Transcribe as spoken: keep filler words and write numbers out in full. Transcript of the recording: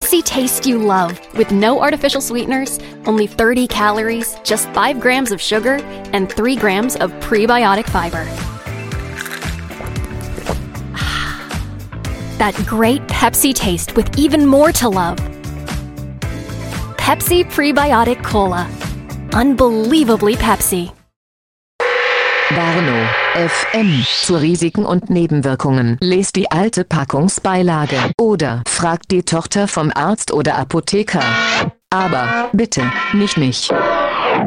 Pepsi taste you love with no artificial sweeteners, only thirty calories, just five grams of sugar, and three grams of prebiotic fiber. That great Pepsi taste with even more to love. Pepsi Prebiotic Cola. Unbelievably Pepsi. Warnow, F M. Zu Risiken und Nebenwirkungen. Lest die alte Packungsbeilage. Oder fragt die Tochter vom Arzt oder Apotheker. Aber bitte, nicht mich.